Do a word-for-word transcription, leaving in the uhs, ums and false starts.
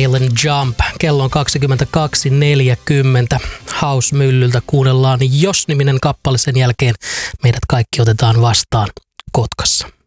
Nail and Jump. Kello on kaksikymmentäkaksi neljäkymmentä. House-myllyltä kuunnellaan Jos-niminen kappale. Sen jälkeen meidät kaikki otetaan vastaan Kotkassa.